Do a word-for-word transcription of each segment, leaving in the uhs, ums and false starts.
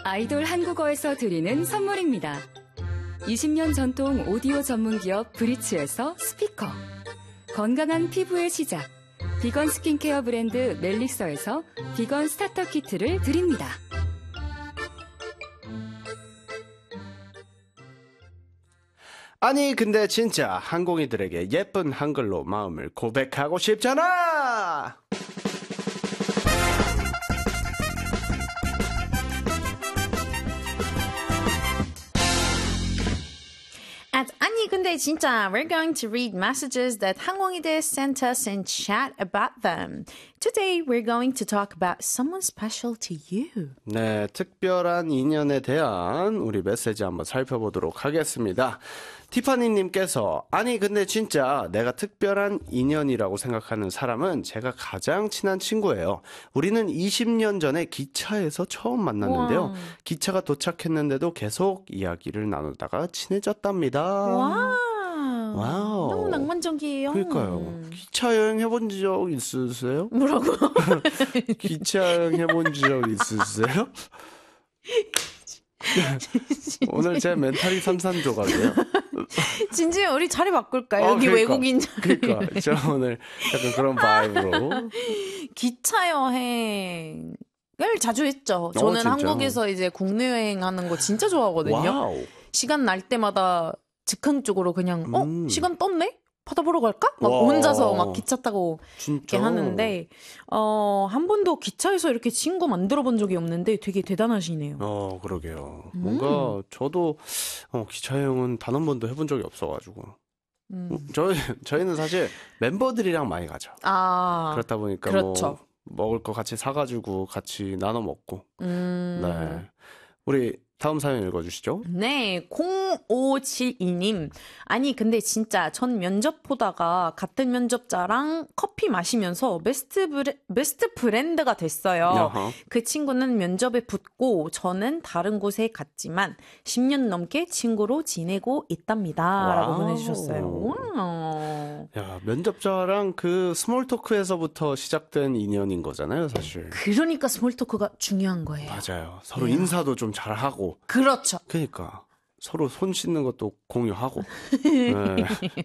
아이돌 한국어에서 드리는 선물입니다. 이십 년 전통 오디오 전문 기업 브리츠에서 스피커, 건강한 피부의 시작, 비건 스킨케어 브랜드 멜릭서에서 비건 스타터 키트를 드립니다. 아니 근데 진짜 한국인들에게 예쁜 한글로 마음을 고백하고 싶잖아. At 아니 근데 진짜 we're going to read messages that 한국인들 sent us and chat about them. Today we're going to talk about someone special to you. 네, 특별한 인연에 대한 우리 메시지 한번 살펴보도록 하겠습니다. 티파니님께서 아니 근데 진짜 내가 특별한 인연이라고 생각하는 사람은 제가 가장 친한 친구예요. 우리는 이십 년 전에 기차에서 처음 만났는데요. 와. 기차가 도착했는데도 계속 이야기를 나누다가 친해졌답니다. 와. 와우. 너무 낭만적이에요. 그러니까요. 기차 여행 해본 적 있으세요? 뭐라고? 기차 여행 해본 적 있으세요? 오늘 제 멘탈이 산산조각이에요. 진지해 우리 자리 바꿀까요? 어, 여기 그러니까, 외국인 자리. 그러니까 저 오늘 약간 그런 바이브로. 기차 여행을 자주 했죠. 어, 저는 진짜? 한국에서 이제 국내 여행하는 거 진짜 좋아하거든요. 와우. 시간 날 때마다 즉흥적으로 그냥 어 음. 시간 떴네? 바다 보러 갈까? 막 와. 혼자서 막 기차 타고 진짜 이렇게 하는데 어, 한 번도 기차에서 이렇게 친구 만들어 본 적이 없는데 되게 대단하시네요. 어 그러게요. 음. 뭔가 저도 어, 기차 여행은 단 한 번도 해본 적이 없어가지고 음. 저희 저희는 사실 멤버들이랑 많이 가죠. 아 그렇다 보니까 그렇죠. 뭐 먹을 거 같이 사가지고 같이 나눠 먹고. 음. 네. 우리 다음 사연 읽어주시죠. 네, 공오칠이 님. 아니, 근데 진짜 전 면접 보다가 같은 면접자랑 커피 마시면서 베스트, 브레, 베스트 프렌드가 됐어요. 야하. 그 친구는 면접에 붙고 저는 다른 곳에 갔지만 십 년 넘게 친구로 지내고 있답니다. 와우. 라고 보내주셨어요. 와우. 야, 면접자랑 그 스몰 토크에서부터 시작된 인연인 거잖아요, 사실. 그러니까 스몰 토크가 중요한 거예요. 맞아요. 서로 네. 인사도 좀 잘하고. 그렇죠. 그러니까 서로 손 씻는 것도 공유하고. 네.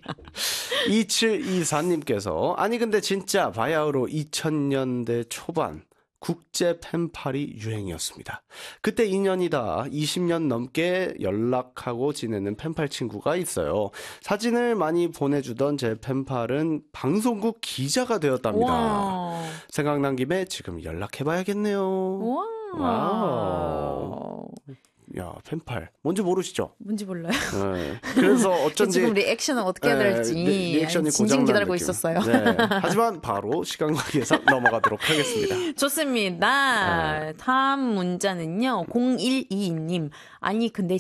이칠이사 님께서 아니 근데 진짜 바야흐로 이천 년대 초반 국제 펜팔이 유행이었습니다. 그때 인연이다 이십 년 넘게 연락하고 지내는 펜팔 친구가 있어요. 사진을 많이 보내주던 제 펜팔은 방송국 기자가 되었답니다. 와. 생각난 김에 지금 연락해봐야겠네요. 와. 와우. 야, 펜팔. 뭔지 모르시죠? 뭔지 몰라요. 네. 그래서 어쩐지 지금 리액션을 어떻게 해야 될지 네, 리, 리액션이 진진 고장난 기다리고 느낌. 있었어요. 네. 하지만 바로 시간 관계상 넘어가도록 하겠습니다. 좋습니다. 네. 다음 문자는요. 공일이이 님. 아니 근데